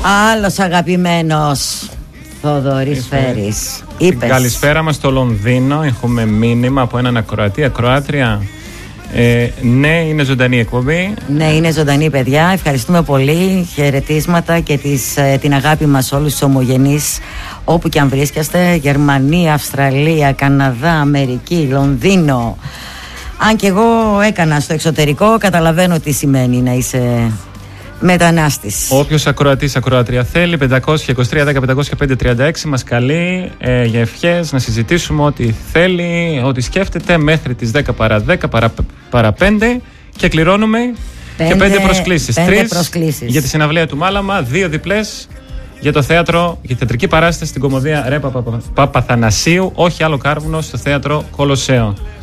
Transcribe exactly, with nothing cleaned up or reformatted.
Άλλος αγαπημένος Θοδωρής Φέρης. Είπες. Καλησπέρα μας στο Λονδίνο. Έχουμε μήνυμα από έναν ακροατή, ακροάτρια. Ε, ναι, είναι ζωντανή εκπομπή. Ναι, είναι ζωντανή, παιδιά. Ευχαριστούμε πολύ. Χαιρετίσματα και τις, την αγάπη μας όλους τους ομογενείς, όπου και αν βρίσκεστε. Γερμανία, Αυστραλία, Καναδά, Αμερική, Λονδίνο. Αν και εγώ έκανα στο εξωτερικό, καταλαβαίνω τι σημαίνει να είσαι μετανάστης. Όποιος ακροατής, ακροατρία θέλει, πεντακόσια είκοσι τρία δέκα πεντακόσια πέντε τριάντα έξι μας καλεί ε, για ευχές, να συζητήσουμε ό,τι θέλει, ό,τι σκέφτεται, μέχρι τις δέκα παρά δέκα παρά, παρά πέντε και κληρώνουμε πέντε, και πέντε προσκλήσεις. Πέντε Τρεις προσκλήσεις για τη συναυλία του Μάλαμα, δύο διπλές για το θέατρο, για τη θεατρική παράσταση στην Κομμωδία Ρε Παπαθανασίου, όχι άλλο κάρβουνο, στο θέατρο Κολοσσέο.